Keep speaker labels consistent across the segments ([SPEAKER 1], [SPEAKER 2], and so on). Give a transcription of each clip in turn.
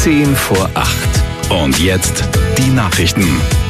[SPEAKER 1] 10 vor 8. Und jetzt die Nachrichten.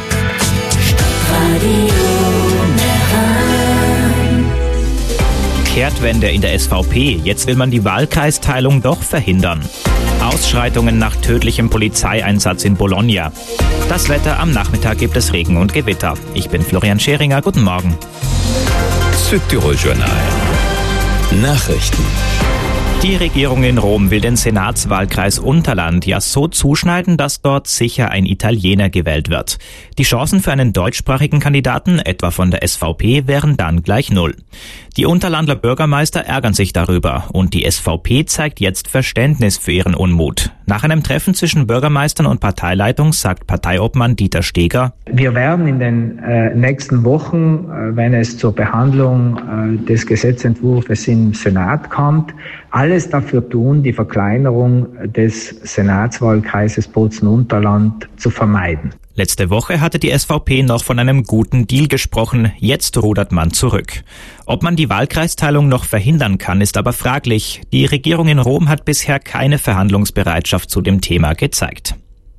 [SPEAKER 2] Kehrtwende in der SVP. Jetzt will man die Wahlkreisteilung doch verhindern. Ausschreitungen nach tödlichem Polizeieinsatz in Bologna. Das Wetter: am Nachmittag gibt es Regen und Gewitter. Ich bin Florian Scheringer. Guten Morgen.
[SPEAKER 1] Südtirol-Journal. Nachrichten.
[SPEAKER 2] Die Regierung in Rom will den Senatswahlkreis Unterland ja so zuschneiden, dass dort sicher ein Italiener gewählt wird. Die Chancen für einen deutschsprachigen Kandidaten, etwa von der SVP, wären dann gleich 0. Die Unterlandler Bürgermeister ärgern sich darüber und die SVP zeigt jetzt Verständnis für ihren Unmut. Nach einem Treffen zwischen Bürgermeistern und Parteileitung sagt Parteiobmann Dieter Steger:
[SPEAKER 3] Wir werden in den nächsten Wochen, wenn es zur Behandlung des Gesetzentwurfs im Senat kommt, alles dafür tun, die Verkleinerung des Senatswahlkreises Bozen-Unterland zu vermeiden.
[SPEAKER 2] Letzte Woche hatte die SVP noch von einem guten Deal gesprochen, jetzt rudert man zurück. Ob man die Wahlkreisteilung noch verhindern kann, ist aber fraglich. Die Regierung in Rom hat bisher keine Verhandlungsbereitschaft zu dem Thema gezeigt.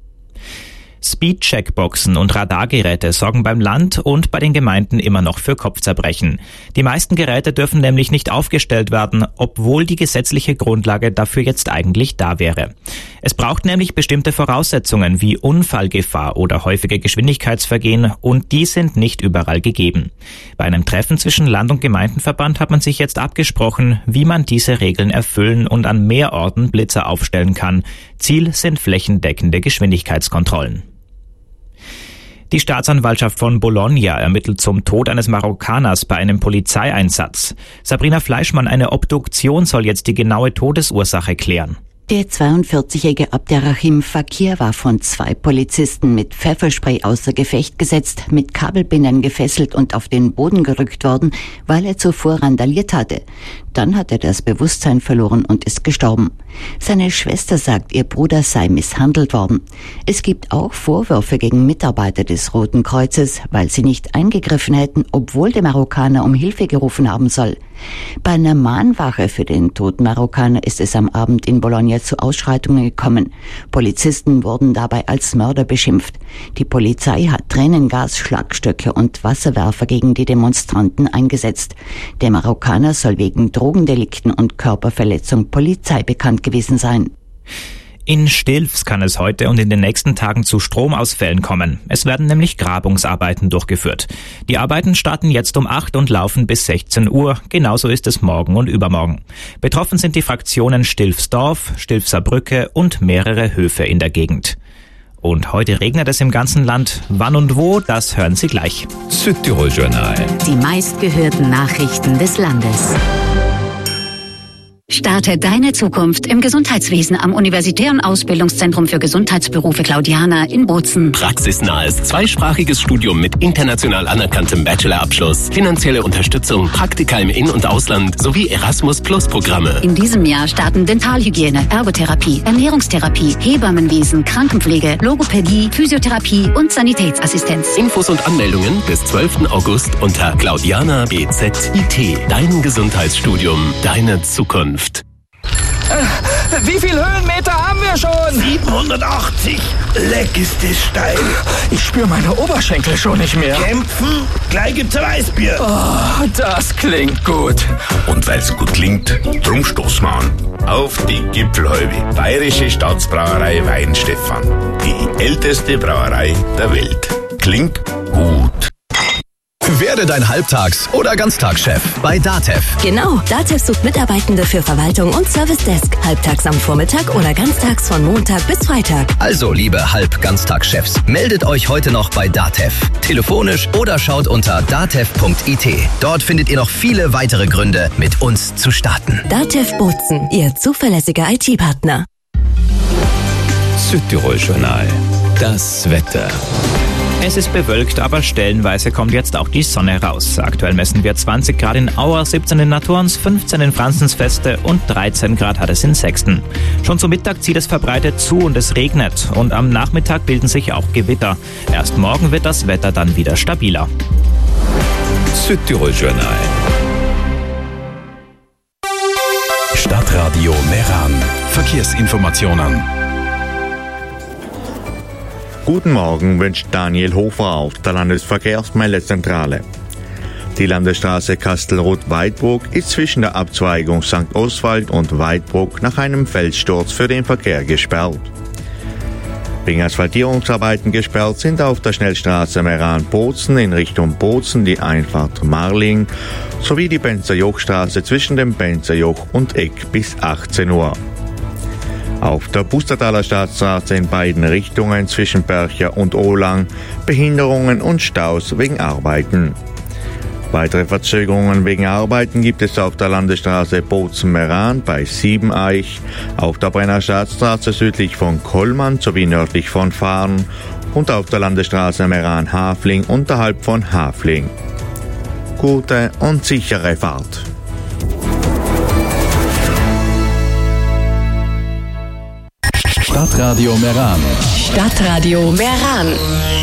[SPEAKER 2] Speed-Checkboxen und Radargeräte sorgen beim Land und bei den Gemeinden immer noch für Kopfzerbrechen. Die meisten Geräte dürfen nämlich nicht aufgestellt werden, obwohl die gesetzliche Grundlage dafür jetzt eigentlich da wäre. Es braucht nämlich bestimmte Voraussetzungen wie Unfallgefahr oder häufige Geschwindigkeitsvergehen und die sind nicht überall gegeben. Bei einem Treffen zwischen Land- und Gemeindenverband hat man sich jetzt abgesprochen, wie man diese Regeln erfüllen und an mehr Orten Blitzer aufstellen kann. Ziel sind flächendeckende Geschwindigkeitskontrollen. Die Staatsanwaltschaft von Bologna ermittelt zum Tod eines Marokkaners bei einem Polizeieinsatz. Sabrina Fleischmann, eine Obduktion soll jetzt die genaue Todesursache klären.
[SPEAKER 4] Der 42-jährige Abderrahim Fakir war von 2 Polizisten mit Pfefferspray außer Gefecht gesetzt, mit Kabelbindern gefesselt und auf den Boden gerückt worden, weil er zuvor randaliert hatte. Dann hat er das Bewusstsein verloren und ist gestorben. Seine Schwester sagt, ihr Bruder sei misshandelt worden. Es gibt auch Vorwürfe gegen Mitarbeiter des Roten Kreuzes, weil sie nicht eingegriffen hätten, obwohl der Marokkaner um Hilfe gerufen haben soll. Bei einer Mahnwache für den toten Marokkaner ist es am Abend in Bologna zu Ausschreitungen gekommen. Polizisten wurden dabei als Mörder beschimpft. Die Polizei hat Tränengas, Schlagstöcke und Wasserwerfer gegen die Demonstranten eingesetzt. Der Marokkaner soll wegen Drogendelikten und Körperverletzung Polizei bekannt gewesen sein.
[SPEAKER 2] In Stilfs kann es heute und in den nächsten Tagen zu Stromausfällen kommen. Es werden nämlich Grabungsarbeiten durchgeführt. Die Arbeiten starten jetzt um 8 und laufen bis 16 Uhr. Genauso ist es morgen und übermorgen. Betroffen sind die Fraktionen Stilfsdorf, Stilfser Brücke und mehrere Höfe in der Gegend. Und heute regnet es im ganzen Land. Wann und wo, das hören Sie gleich.
[SPEAKER 1] Südtirol-Journal.
[SPEAKER 5] Die meistgehörten Nachrichten des Landes. Starte deine Zukunft im Gesundheitswesen am Universitären Ausbildungszentrum für Gesundheitsberufe Claudiana in Bozen.
[SPEAKER 6] Praxisnahes, zweisprachiges Studium mit international anerkanntem Bachelorabschluss, finanzielle Unterstützung, Praktika im In- und Ausland sowie Erasmus-Plus-Programme.
[SPEAKER 5] In diesem Jahr starten Dentalhygiene, Ergotherapie, Ernährungstherapie, Hebammenwesen, Krankenpflege, Logopädie, Physiotherapie und Sanitätsassistenz.
[SPEAKER 6] Infos und Anmeldungen bis 12. August unter Claudiana BZIT. Dein Gesundheitsstudium, deine Zukunft.
[SPEAKER 7] Wie viele Höhenmeter haben wir schon?
[SPEAKER 8] 780. Leck ist das steil.
[SPEAKER 7] Ich spüre meine Oberschenkel schon nicht mehr.
[SPEAKER 8] Kämpfen? Gleich gibt's ein Weißbier.
[SPEAKER 7] Oh, das klingt gut.
[SPEAKER 8] Und weil's gut klingt, drum stoßen wir an. Auf die Gipfelhäube. Bayerische Staatsbrauerei Weinstefan. Die älteste Brauerei der Welt. Klingt gut.
[SPEAKER 9] Werde dein Halbtags- oder Ganztagschef bei DATEV.
[SPEAKER 10] Genau, DATEV sucht Mitarbeitende für Verwaltung und Service Desk. Halbtags am Vormittag oder ganztags von Montag bis Freitag.
[SPEAKER 9] Also, liebe Halb-Ganztagschefs, meldet euch heute noch bei DATEV. Telefonisch oder schaut unter datev.it. Dort findet ihr noch viele weitere Gründe, mit uns zu starten.
[SPEAKER 10] DATEV Bozen, Ihr zuverlässiger IT-Partner.
[SPEAKER 1] Südtirol-Journal. Das Wetter.
[SPEAKER 2] Es ist bewölkt, aber stellenweise kommt jetzt auch die Sonne raus. Aktuell messen wir 20 Grad in Auer, 17 in Naturns, 15 in Franzensfeste und 13 Grad hat es in Sexten. Schon zum Mittag zieht es verbreitet zu und es regnet. Und am Nachmittag bilden sich auch Gewitter. Erst morgen wird das Wetter dann wieder stabiler.
[SPEAKER 1] Südtirol-Journal. Stadtradio Meran. Verkehrsinformationen.
[SPEAKER 11] Guten Morgen wünscht Daniel Hofer aus der Landesverkehrsmeldezentrale. Die Landesstraße Kastelruth-Weidbruck ist zwischen der Abzweigung St. Oswald und Weidbruck nach einem Felssturz für den Verkehr gesperrt. Wegen Asphaltierungsarbeiten gesperrt sind auf der Schnellstraße Meran-Bozen in Richtung Bozen die Einfahrt Marling sowie die Benzerjochstraße zwischen dem Benzerjoch und Eck bis 18 Uhr. Auf der Pustertaler Staatsstraße in beiden Richtungen zwischen Bercher und Ohlang Behinderungen und Staus wegen Arbeiten. Weitere Verzögerungen wegen Arbeiten gibt es auf der Landesstraße Bozen-Meran bei Siebeneich, auf der Brenner Staatsstraße südlich von Kollmann sowie nördlich von Fahren und auf der Landesstraße Meran-Hafling unterhalb von Hafling. Gute und sichere Fahrt.
[SPEAKER 1] Stadtradio Meran.
[SPEAKER 10] Stadtradio Meran.